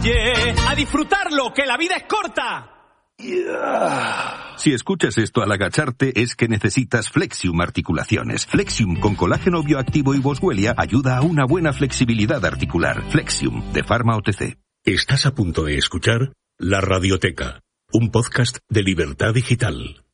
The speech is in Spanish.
calle, a disfrutarlo, que la vida es corta. Si escuchas esto al agacharte es que necesitas Flexium Articulaciones. Flexium con colágeno bioactivo y boswellia ayuda a una buena flexibilidad articular. Flexium, de Pharma OTC. Estás a punto de escuchar La Radioteca, un podcast de Libertad Digital.